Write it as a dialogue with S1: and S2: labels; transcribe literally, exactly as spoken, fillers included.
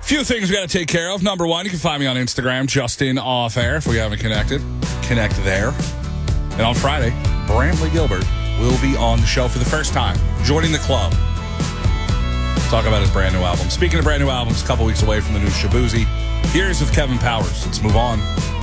S1: Few things we got to take care of. Number one, you can find me on Instagram, Justin Off Air. If we haven't connected, connect there. And on Friday, Brantley Gilbert will be on the show for the first time, joining the club. Talk about his brand new album. Speaking of brand new albums, a couple weeks away from the new Shaboozey. Here's with Kevin Powers. Let's move on.